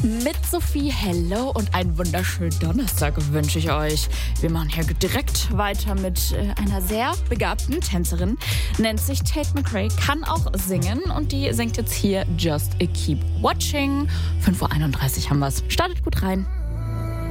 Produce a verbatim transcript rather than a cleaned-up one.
Mit Sophie, hello und einen wunderschönen Donnerstag wünsche ich euch. Wir machen hier direkt weiter mit äh, einer sehr begabten Tänzerin. Nennt sich Tate McRae, kann auch singen und die singt jetzt hier Just Keep Watching. fünf Uhr einunddreißig haben wir's. Startet gut rein.